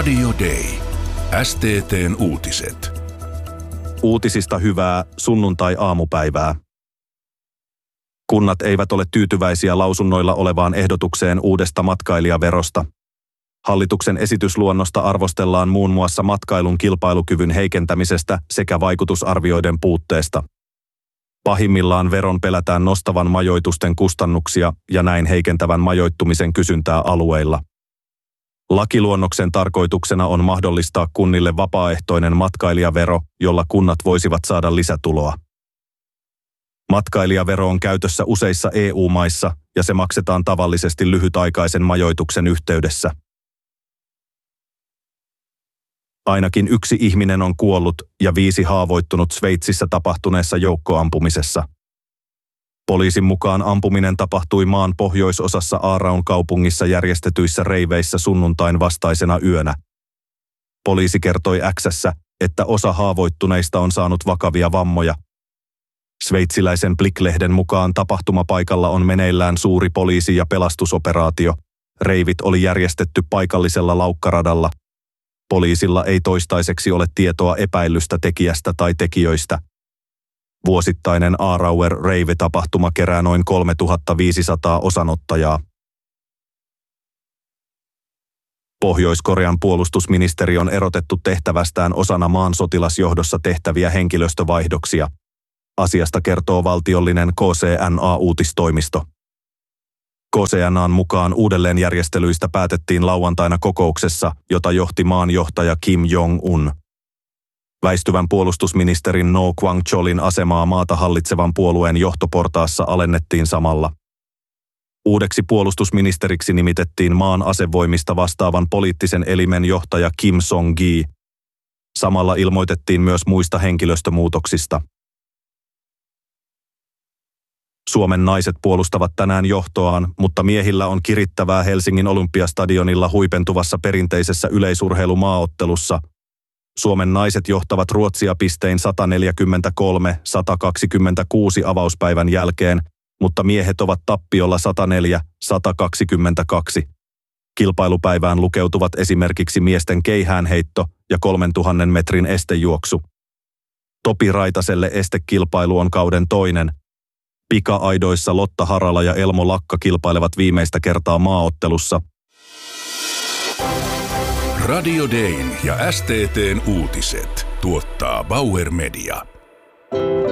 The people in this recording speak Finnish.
Radio Day. STT:n uutiset. Uutisista hyvää sunnuntai-aamupäivää. Kunnat eivät ole tyytyväisiä lausunnoilla olevaan ehdotukseen uudesta matkailijaverosta. Hallituksen esitysluonnosta arvostellaan muun muassa matkailun kilpailukyvyn heikentämisestä sekä vaikutusarvioiden puutteesta. Pahimmillaan veron pelätään nostavan majoitusten kustannuksia ja näin heikentävän majoittumisen kysyntää alueilla. Lakiluonnoksen tarkoituksena on mahdollistaa kunnille vapaaehtoinen matkailijavero, jolla kunnat voisivat saada lisätuloa. Matkailijavero on käytössä useissa EU-maissa ja se maksetaan tavallisesti lyhytaikaisen majoituksen yhteydessä. Ainakin 1 ihminen on kuollut ja 5 haavoittunut Sveitsissä tapahtuneessa joukkoampumisessa. Poliisin mukaan ampuminen tapahtui maan pohjoisosassa Aaraun kaupungissa järjestetyissä reiveissä sunnuntain vastaisena yönä. Poliisi kertoi X:ssä, että osa haavoittuneista on saanut vakavia vammoja. Sveitsiläisen Blick-lehden mukaan tapahtumapaikalla on meneillään suuri poliisi- ja pelastusoperaatio. Reivit oli järjestetty paikallisella laukkaradalla. Poliisilla ei toistaiseksi ole tietoa epäillystä tekijästä tai tekijöistä. Vuosittainen Aarauer Rave-tapahtuma kerää noin 3500 osanottajaa. Pohjois-Korean puolustusministeri on erotettu tehtävästään osana maan sotilasjohdossa tehtäviä henkilöstövaihdoksia. Asiasta kertoo valtiollinen KCNA-uutistoimisto. KCNA:n mukaan uudelleenjärjestelyistä päätettiin lauantaina kokouksessa, jota johti maan johtaja Kim Jong-un. Väistyvän puolustusministerin No Kwang-cholin asemaa maata hallitsevan puolueen johtoportaassa alennettiin samalla. Uudeksi puolustusministeriksi nimitettiin maan asevoimista vastaavan poliittisen elimen johtaja Kim Song-gi. Samalla ilmoitettiin myös muista henkilöstömuutoksista. Suomen naiset puolustavat tänään johtoaan, mutta miehillä on kirittävää Helsingin Olympiastadionilla huipentuvassa perinteisessä yleisurheilumaaottelussa. Suomen naiset johtavat Ruotsia pistein 143-126 avauspäivän jälkeen, mutta miehet ovat tappiolla 104-122. Kilpailupäivään lukeutuvat esimerkiksi miesten keihäänheitto ja 3000 metrin estejuoksu. Topi Raitaselle estekilpailu on kauden toinen. Pika-aidoissa Lotta Harala ja Elmo Lakka kilpailevat viimeistä kertaa maaottelussa. Radio Dayn ja STT:n uutiset tuottaa Bauer Media.